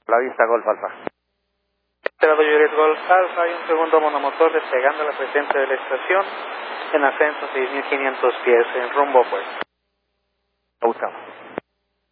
La Vista Golf Alfa. Bravo Juliet Golf Alfa, hay un segundo monomotor despegando la presencia de la estación en ascenso 6.500 pies en rumbo opuesto. Lo buscamos.